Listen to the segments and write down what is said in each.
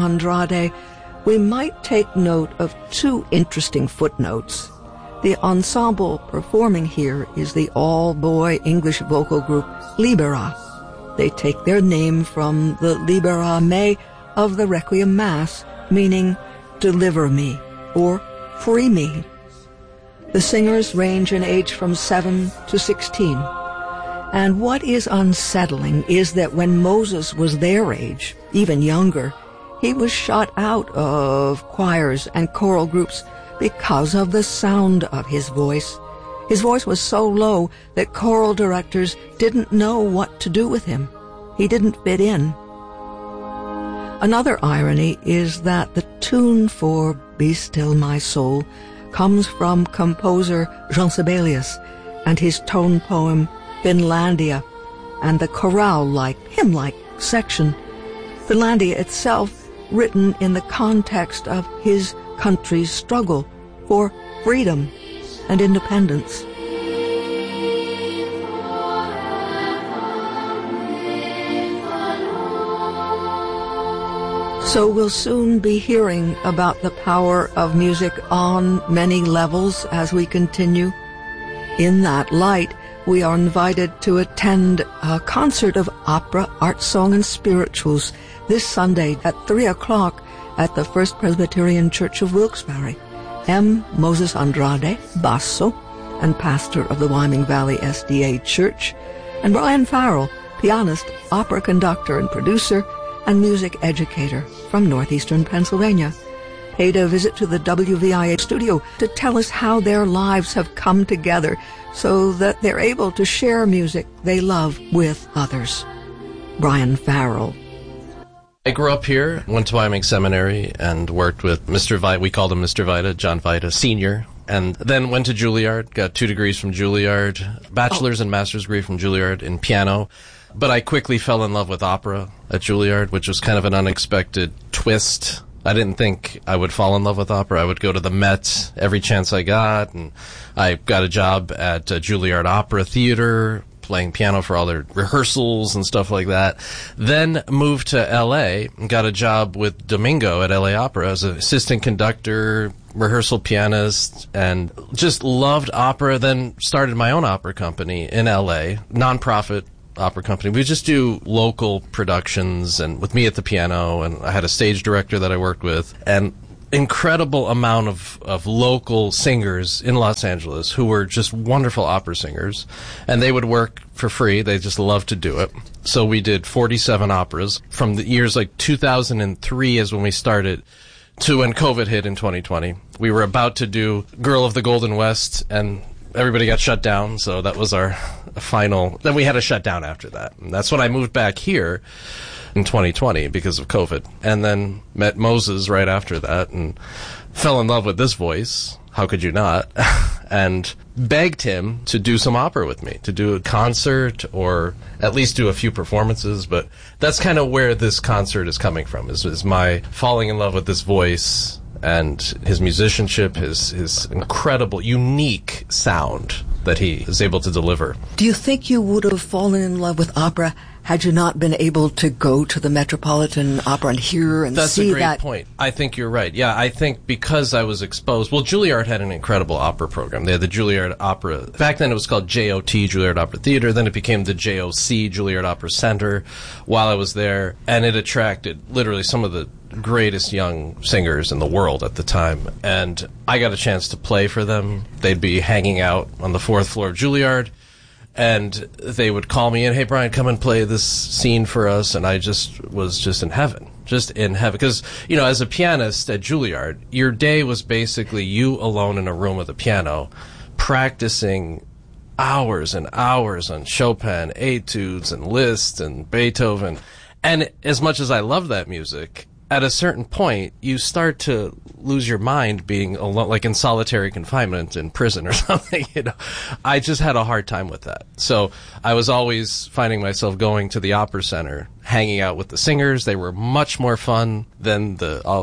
Andrade, we might take note of two interesting footnotes. The ensemble performing here is the all-boy English vocal group Libera. They take their name from the Libera Me of the Requiem Mass, meaning deliver me or free me. The singers range in age from 7 to 16. And what is unsettling is that when Moses was their age, even younger, he was shut out of choirs and choral groups because of the sound of his voice. His voice was so low that choral directors didn't know what to do with him. He didn't fit in. Another irony is that the tune for Be Still My Soul comes from composer Jean Sibelius and his tone poem Finlandia and the chorale-like, hymn-like section. Finlandia itself written in the context of his country's struggle for freedom and independence. So we'll soon be hearing about the power of music on many levels as we continue. In that light, we are invited to attend a concert of opera, art, song, and spirituals this Sunday at 3 o'clock at the First Presbyterian Church of Wilkes-Barre. M. Moses Andrade, basso, and pastor of the Wyoming Valley SDA Church, and Brian Farrell, pianist, opera conductor, and producer, and music educator from northeastern Pennsylvania, paid a visit to the WVIA studio to tell us how their lives have come together so that they're able to share music they love with others. Brian Farrell. I grew up here, went to Wyoming Seminary, and worked with Mr. Vita. We called him Mr. Vita, John Vita, Sr., and then went to Juilliard, got 2 degrees from Juilliard, bachelor's and master's degree from Juilliard in piano. But I quickly fell in love with opera at Juilliard, which was kind of an unexpected twist. I didn't think I would fall in love with opera. I would go to the Met every chance I got, and I got a job at Juilliard Opera Theater, playing piano for all their rehearsals and stuff like that. Then moved to L.A. and got a job with Domingo at L.A. Opera as an assistant conductor, rehearsal pianist, and just loved opera. Then started my own opera company in L.A., nonprofit opera company. We just do local productions, and with me at the piano, and I had a stage director that I worked with, and incredible amount of local singers in Los Angeles who were just wonderful opera singers, and they would work for free. They just loved to do it. So we did 47 operas from the years like 2003 is when we started to when COVID hit in 2020. We were about to do Girl of the Golden West, and everybody got shut down, so that was our final. Then we had to shut down after that. And that's when I moved back here in 2020 because of COVID. And then met Moses right after that and fell in love with this voice. How could you not? And begged him to do some opera with me, to do a concert or at least do a few performances. But that's kind of where this concert is coming from, is my falling in love with this voice and his musicianship, his incredible, unique sound that he is able to deliver. Do you think you would have fallen in love with opera had you not been able to go to the Metropolitan Opera and hear and That's see that? That's a great point. I think you're right. Yeah, I think because I was exposed. Well, Juilliard had an incredible opera program. They had the Juilliard Opera. Back then it was called JOT, Juilliard Opera Theater. Then it became the JOC, Juilliard Opera Center, while I was there. And it attracted literally some of the greatest young singers in the world at the time, and I got a chance to play for them. They'd be hanging out on the 4th floor of Juilliard, and they would call me in, "Hey Brian, come and play this scene for us," and I was in heaven. Because, you know, as a pianist at Juilliard, your day was basically you alone in a room with a piano, practicing hours and hours on Chopin, etudes, and Liszt, and Beethoven. And as much as I love that music, at a certain point, you start to lose your mind being alone, like in solitary confinement in prison or something. You know, I just had a hard time with that. So I was always finding myself going to the Opera Center, hanging out with the singers. They were much more fun than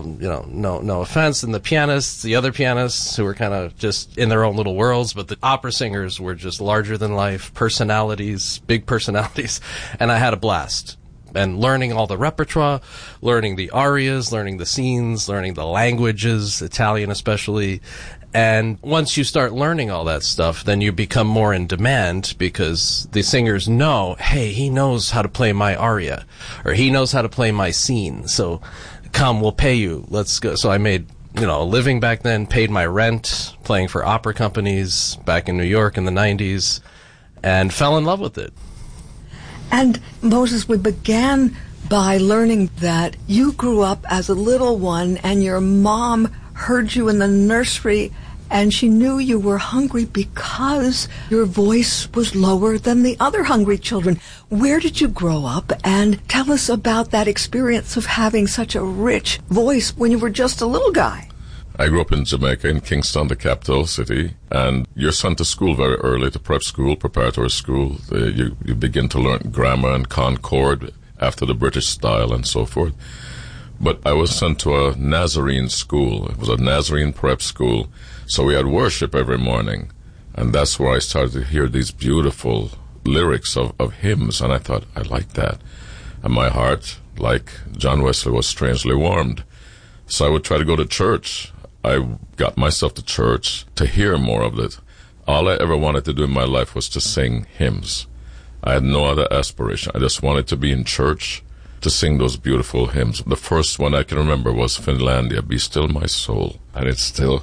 no offense, than the pianists, the other pianists who were kind of just in their own little worlds. But the opera singers were just larger than life personalities, big personalities, and I had a blast. and learning all the repertoire, learning the arias, learning the scenes, learning the languages, Italian especially. And once you start learning all that stuff, then you become more in demand because the singers know, hey, he knows how to play my aria, or he knows how to play my scene. So come, we'll pay you. Let's go. So I made, a living back then, paid my rent, playing for opera companies back in New York in the 90s, and fell in love with it. And Moses, we began by learning that you grew up as a little one and your mom heard you in the nursery and she knew you were hungry because your voice was lower than the other hungry children. Where did you grow up? And tell us about that experience of having such a rich voice when you were just a little guy. I grew up in Jamaica, in Kingston, the capital city, and you're sent to school very early, to prep school, preparatory school. You begin to learn grammar and concord after the British style and so forth. But I was sent to a Nazarene school. It was a Nazarene prep school. So we had worship every morning. And that's where I started to hear these beautiful lyrics of hymns. And I thought, I like that. And my heart, like John Wesley, was strangely warmed. So I would try to go to church. I got myself to church to hear more of it. All I ever wanted to do in my life was to sing hymns. I had no other aspiration. I just wanted to be in church to sing those beautiful hymns. The first one I can remember was Finlandia, Be Still My Soul. And it still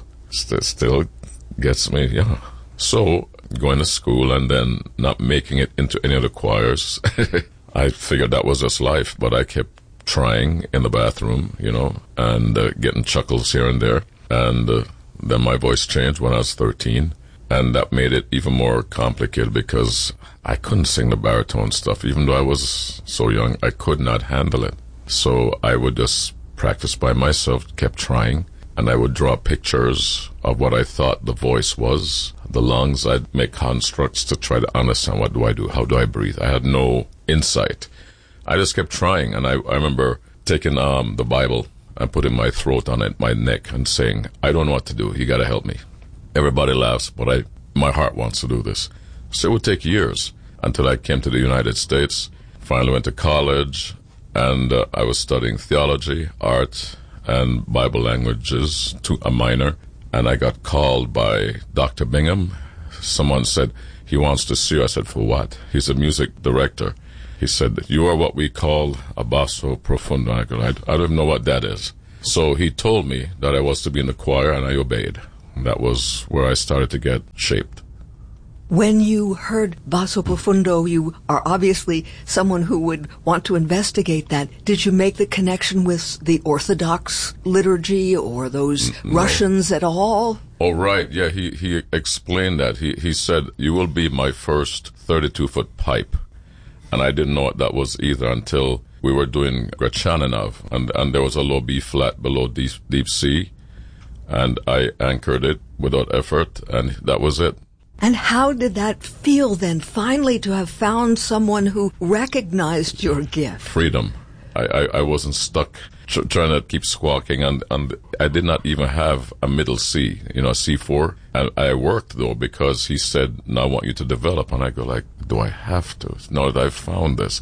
gets me, So, going to school and then not making it into any of the choirs, I figured that was just life, but I kept trying in the bathroom, and getting chuckles here and there. And then my voice changed when I was 13. And that made it even more complicated because I couldn't sing the baritone stuff. Even though I was so young, I could not handle it. So I would just practice by myself, kept trying. And I would draw pictures of what I thought the voice was. The lungs, I'd make constructs to try to understand, what do I do? How do I breathe? I had no insight. I just kept trying. And I remember taking the Bible and putting my throat on it, my neck, and saying, I don't know what to do. You got to help me. Everybody laughs, but my heart wants to do this. So it would take years until I came to the United States, finally went to college, and I was studying theology, art, and Bible languages, to a minor. And I got called by Dr. Bingham. Someone said, he wants to see you. I said, for what? He's a music director. He said, you are what we call a basso profundo. I don't even know what that is. So he told me that I was to be in the choir, and I obeyed. That was where I started to get shaped. When you heard basso profundo, you are obviously someone who would want to investigate that. Did you make the connection with the Orthodox liturgy or those Russians at all? Oh, right. Yeah, he explained that. He said, you will be my first 32-foot pipe. And I didn't know what that was either until we were doing Grachaninov, and there was a low B flat below deep C. And I anchored it without effort, and that was it. And how did that feel then, finally to have found someone who recognized your gift? Freedom. I wasn't stuck trying to keep squawking, and I did not even have a middle C, C4. And I worked, though, because he said, now I want you to develop. And I go like, do I have to, now that I've found this?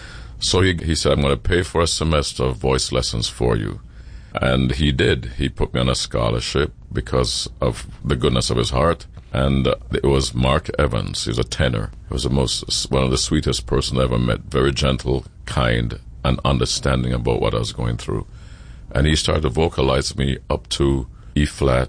So he said, I'm going to pay for a semester of voice lessons for you. And he did. He put me on a scholarship because of the goodness of his heart. And it was Mark Evans. He was a tenor. He was one of the sweetest person I ever met. Very gentle, kind, and understanding about what I was going through. And he started to vocalize me up to E flat,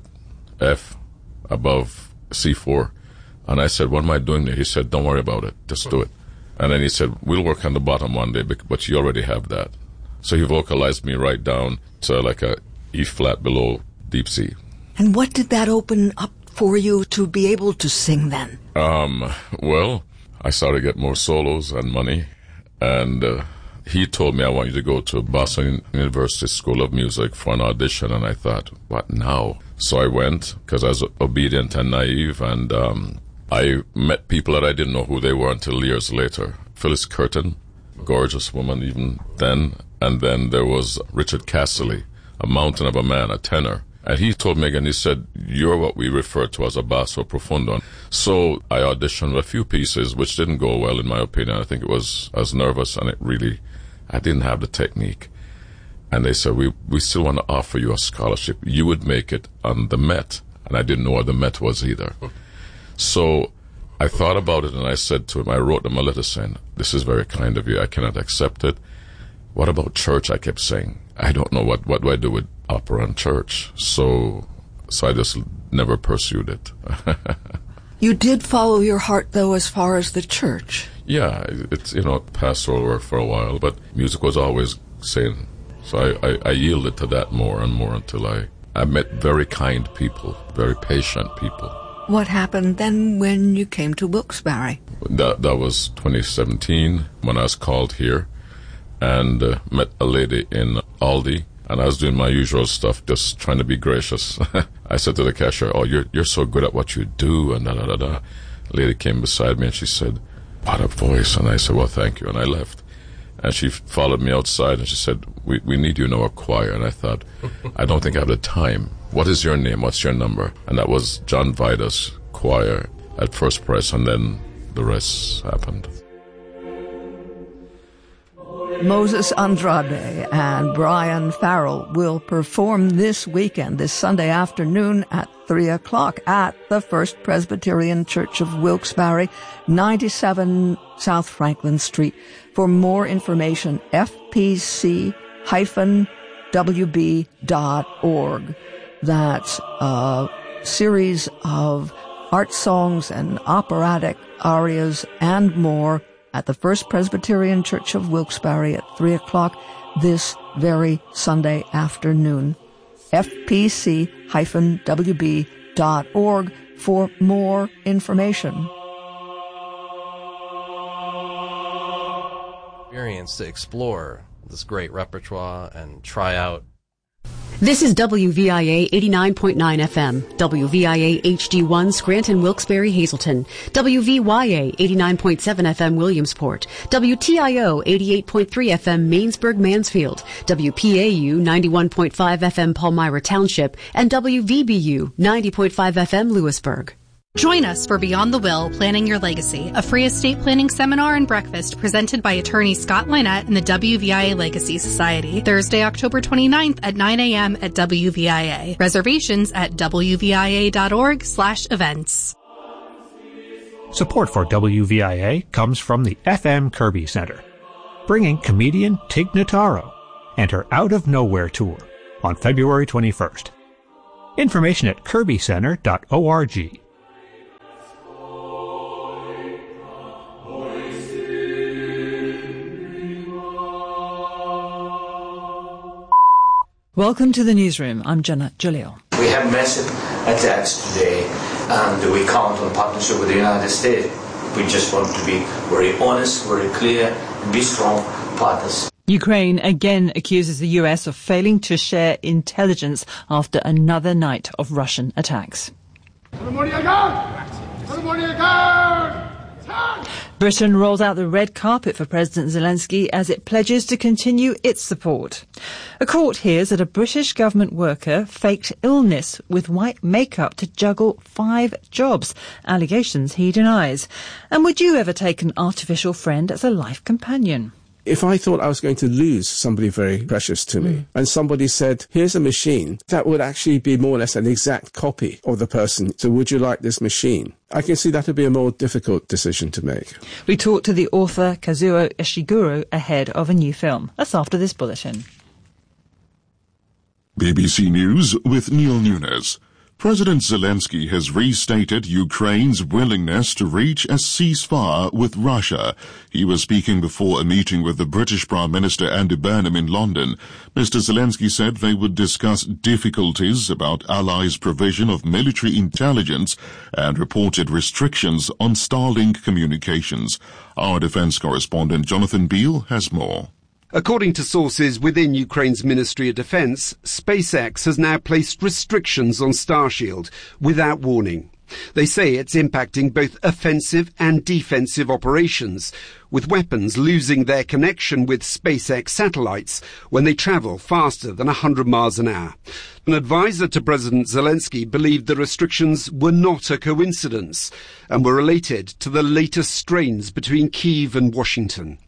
F, above C4. And I said, what am I doing there? He said, don't worry about it. Just do it. And then he said, we'll work on the bottom one day, but you already have that. So he vocalized me right down to like a E flat below deep C. And what did that open up for you to be able to sing then? Well, I started to get more solos and money. And he told me, I want you to go to Boston University School of Music for an audition. And I thought, what now? So I went because I was obedient and naive. And I met people that I didn't know who they were until years later. Phyllis Curtin, gorgeous woman even then. And then there was Richard Castley, a mountain of a man, a tenor. And he told me again, he said, you're what we refer to as a basso profundo. So I auditioned a few pieces, which didn't go well in my opinion. I think I was nervous, and it really I didn't have the technique. And they said, we still want to offer you a scholarship. You would make it on the Met. And I didn't know what the Met was either. So I thought about it, and I said to him, I wrote them a letter saying, this is very kind of you. I cannot accept it. What about church? I kept saying, I don't know what do I do with opera and church. So I just never pursued it. You did follow your heart, though, as far as the church. Yeah, it's, pastoral work for a while, but music was always saying. So I yielded to that more and more until I met very kind people, very patient people. What happened then when you came to Wilkes-Barre? That was 2017 when I was called here and met a lady in Aldi, and I was doing my usual stuff, just trying to be gracious. I said to the cashier, "Oh, you're so good at what you do," and da-da-da-da. A lady came beside me and she said, "What a voice." And I said, "Well, thank you," and I left. And she followed me outside and she said, we need you in our choir. And I thought, I don't think I have the time. What is your name? What's your number? And that was John Vida's choir at First Press, and then the rest happened. Moses Andrade and Brian Farrell will perform this weekend, this Sunday afternoon at 3 o'clock at the First Presbyterian Church of Wilkes-Barre, 97 South Franklin Street. For more information, fpc-wb.org. That's a series of art songs and operatic arias and more at the First Presbyterian Church of Wilkes-Barre at 3 o'clock this very Sunday afternoon. fpc-wb.org for more information. Experience to explore this great repertoire and try out. This is WVIA 89.9 FM, WVIA HD1 Scranton, Wilkes-Barre, Hazleton, WVYA 89.7 FM Williamsport, WTIO 88.3 FM Mainsburg, Mansfield, WPAU 91.5 FM Palmyra Township, and WVBU 90.5 FM Lewisburg. Join us for Beyond the Will, Planning Your Legacy, a free estate planning seminar and breakfast presented by attorney Scott Lynette and the WVIA Legacy Society. Thursday, October 29th at 9 a.m. at WVIA. Reservations at wvia.org/events. Support for WVIA comes from the FM Kirby Center, bringing comedian Tig Notaro and her Out of Nowhere tour on February 21st. Information at kirbycenter.org. Welcome to the newsroom. I'm Jenna Julio. We have massive attacks today, and we count on partnership with the United States. We just want to be very honest, very clear, and be strong partners. Ukraine again accuses the US of failing to share intelligence after another night of Russian attacks. Britain rolls out the red carpet for President Zelensky as it pledges to continue its support. A court hears that a British government worker faked illness with white makeup to juggle 5 jobs, allegations he denies. And would you ever take an artificial friend as a life companion? If I thought I was going to lose somebody very precious to me, and somebody said, here's a machine that would actually be more or less an exact copy of the person, so would you like this machine? I can see that would be a more difficult decision to make. We talked to the author Kazuo Ishiguro ahead of a new film. That's after this bulletin. BBC News with Neil Nunes. President Zelensky has restated Ukraine's willingness to reach a ceasefire with Russia. He was speaking before a meeting with the British Prime Minister Andy Burnham in London. Mr. Zelensky said they would discuss difficulties about allies' provision of military intelligence and reported restrictions on Starlink communications. Our defense correspondent Jonathan Beale has more. According to sources within Ukraine's Ministry of Defense, SpaceX has now placed restrictions on Starshield without warning. They say it's impacting both offensive and defensive operations, with weapons losing their connection with SpaceX satellites when they travel faster than 100 miles an hour. An advisor to President Zelensky believed the restrictions were not a coincidence and were related to the latest strains between Kyiv and Washington.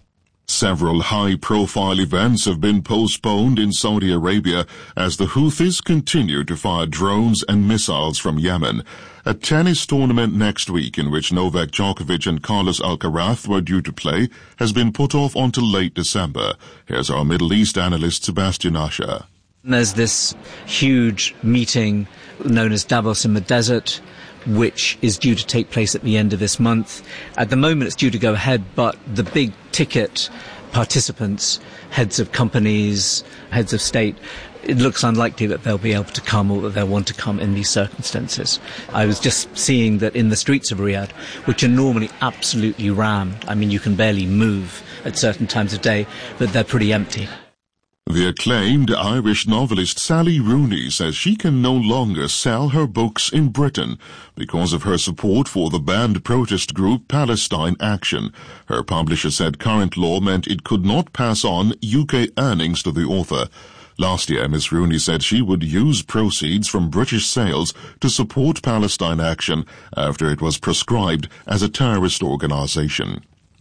Several high-profile events have been postponed in Saudi Arabia as the Houthis continue to fire drones and missiles from Yemen. A tennis tournament next week in which Novak Djokovic and Carlos Alcaraz were due to play has been put off until late December. Here's our Middle East analyst Sebastian Asher. There's this huge meeting known as Davos in the Desert, which is due to take place at the end of this month. At the moment, it's due to go ahead, but the big ticket participants, heads of companies, heads of state, it looks unlikely that they'll be able to come or that they'll want to come in these circumstances. I was just seeing that in the streets of Riyadh, which are normally absolutely rammed, I mean, you can barely move at certain times of day, that they're pretty empty. The acclaimed Irish novelist Sally Rooney says she can no longer sell her books in Britain because of her support for the banned protest group Palestine Action. Her publisher said current law meant it could not pass on UK earnings to the author. Last year, Ms. Rooney said she would use proceeds from British sales to support Palestine Action after it was proscribed as a terrorist organisation.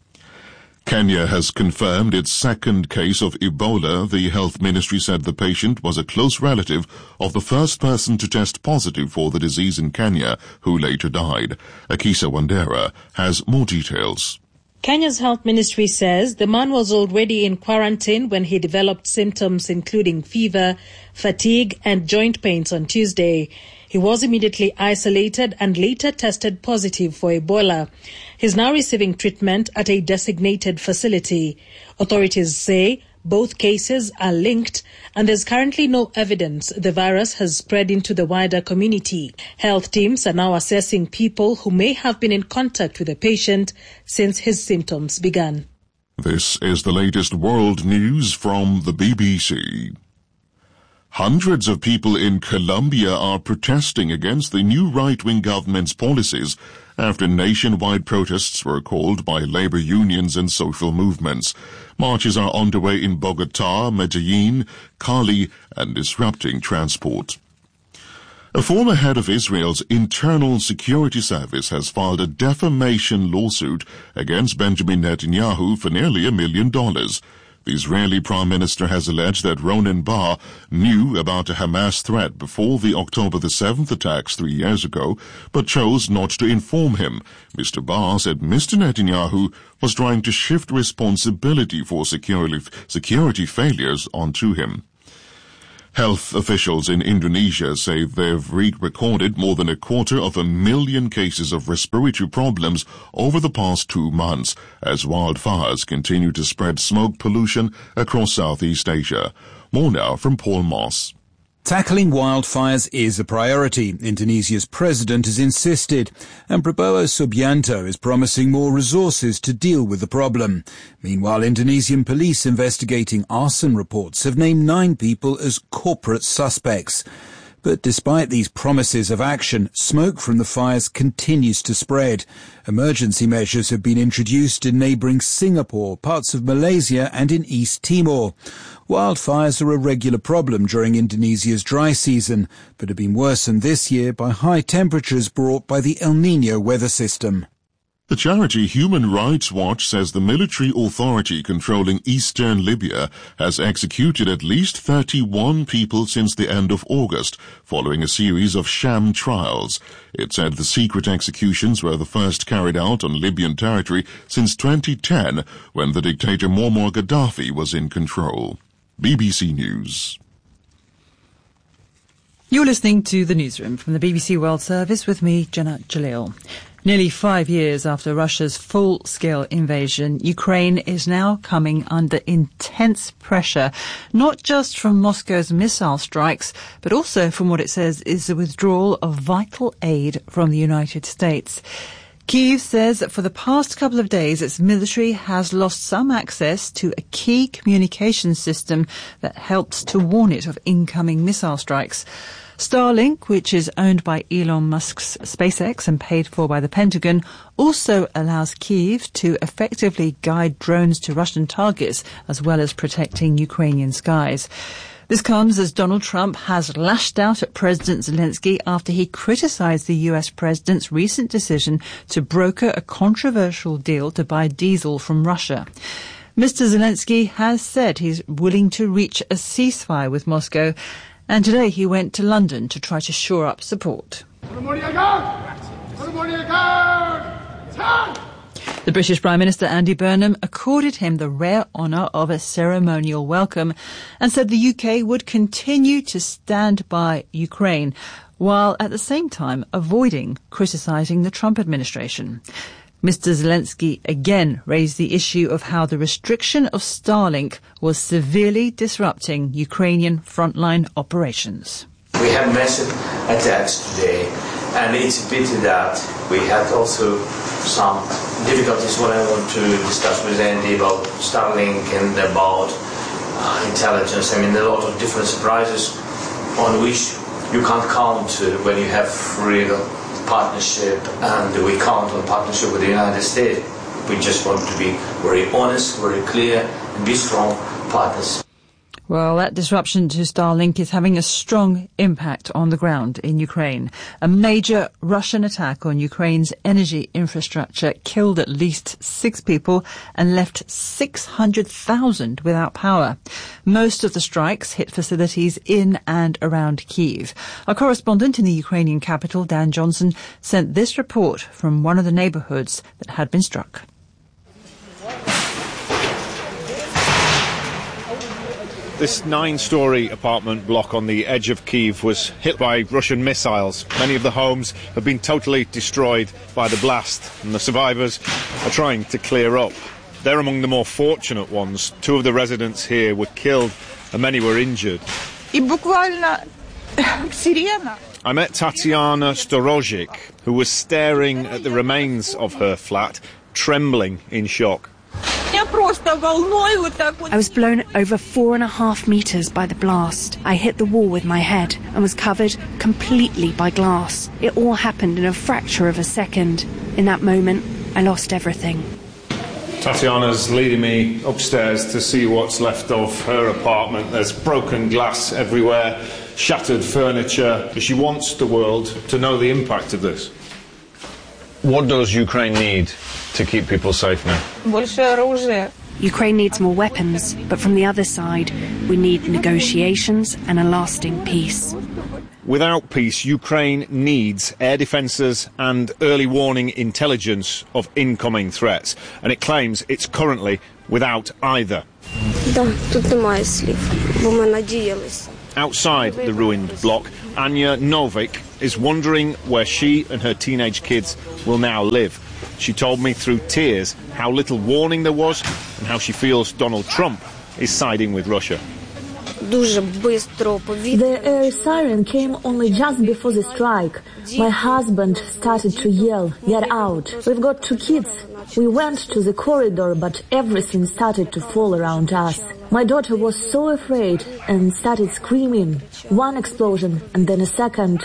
Kenya has confirmed its second case of Ebola. The health ministry said the patient was a close relative of the first person to test positive for the disease in Kenya, who later died. Akisa Wandera has more details. Kenya's health ministry says the man was already in quarantine when he developed symptoms including fever, fatigue and joint pains on Tuesday. He was immediately isolated and later tested positive for Ebola. He's now receiving treatment at a designated facility. Authorities say both cases are linked and there's currently no evidence the virus has spread into the wider community. Health teams are now assessing people who may have been in contact with the patient since his symptoms began. This is the latest world news from the BBC. Hundreds of people in Colombia are protesting against the new right-wing government's policies after nationwide protests were called by labor unions and social movements. Marches are underway in Bogotá, Medellín, Cali, and disrupting transport. A former head of Israel's Internal Security Service has filed a defamation lawsuit against Benjamin Netanyahu for nearly $1 million. The Israeli Prime Minister has alleged that Ronen Bar knew about a Hamas threat before the October the 7th attacks 3 years ago, but chose not to inform him. Mr. Bar said Mr. Netanyahu was trying to shift responsibility for security failures onto him. Health officials in Indonesia say they've recorded more than 250,000 cases of respiratory problems over the past 2 months as wildfires continue to spread smoke pollution across Southeast Asia. More now from Paul Moss. Tackling wildfires is a priority, Indonesia's president has insisted, and Prabowo Subianto is promising more resources to deal with the problem. Meanwhile, Indonesian police investigating arson reports have named 9 people as corporate suspects. But despite these promises of action, smoke from the fires continues to spread. Emergency measures have been introduced in neighbouring Singapore, parts of Malaysia and in East Timor. Wildfires are a regular problem during Indonesia's dry season, but have been worsened this year by high temperatures brought by the El Niño weather system. The charity Human Rights Watch says the military authority controlling eastern Libya has executed at least 31 people since the end of August, following a series of sham trials. It said the secret executions were the first carried out on Libyan territory since 2010, when the dictator Muammar Gaddafi was in control. BBC News. You're listening to The Newsroom from the BBC World Service with me, Jenna Jalil. Nearly 5 years after Russia's full-scale invasion, Ukraine is now coming under intense pressure, not just from Moscow's missile strikes, but also from what it says is the withdrawal of vital aid from the United States. Kyiv says that for the past couple of days, its military has lost some access to a key communication system that helps to warn it of incoming missile strikes. Starlink, which is owned by Elon Musk's SpaceX and paid for by the Pentagon, also allows Kyiv to effectively guide drones to Russian targets, as well as protecting Ukrainian skies. This comes as Donald Trump has lashed out at President Zelensky after he criticized the US president's recent decision to broker a controversial deal to buy diesel from Russia. Mr. Zelensky has said he's willing to reach a ceasefire with Moscow, and today he went to London to try to shore up support. The British Prime Minister Andy Burnham accorded him the rare honour of a ceremonial welcome and said the UK would continue to stand by Ukraine, while at the same time avoiding criticising the Trump administration. Mr. Zelensky again raised the issue of how the restriction of Starlink was severely disrupting Ukrainian frontline operations. We had massive attacks today, and it's a pity that we had also some difficulties when I want to discuss with Andy about Starlink and about intelligence. I mean, a lot of different surprises on which you can't count when you have real partnership, and we count on partnership with the United States. We just want to be very honest, very clear, and be strong partners. Well, that disruption to Starlink is having a strong impact on the ground in Ukraine. A major Russian attack on Ukraine's energy infrastructure killed at least 6 people and left 600,000 without power. Most of the strikes hit facilities in and around Kyiv. Our correspondent in the Ukrainian capital, Dan Johnson, sent this report from one of the neighbourhoods that had been struck. This 9-storey apartment block on the edge of Kyiv was hit by Russian missiles. Many of the homes have been totally destroyed by the blast, and the survivors are trying to clear up. They're among the more fortunate ones. 2 of the residents here were killed and many were injured. I met Tatiana Storozhik, who was staring at the remains of her flat, trembling in shock. I was blown over 4.5 meters by the blast. I hit the wall with my head and was covered completely by glass. It all happened in a fraction of a second. In that moment, I lost everything. Tatiana's leading me upstairs to see what's left of her apartment. There's broken glass everywhere, shattered furniture. She wants the world to know the impact of this. What does Ukraine need to keep people safe now? Ukraine needs more weapons, but from the other side, we need negotiations and a lasting peace. Without peace, Ukraine needs air defences and early warning intelligence of incoming threats, and it claims it's currently without either. Outside the ruined block, Anya Novik is wondering where she and her teenage kids will now live. She told me through tears how little warning there was and how she feels Donald Trump is siding with Russia. The air siren came only just before the strike. My husband started to yell, "Get out." We've got 2 kids. We went to the corridor, but everything started to fall around us. My daughter was so afraid and started screaming. 1 explosion and then a second.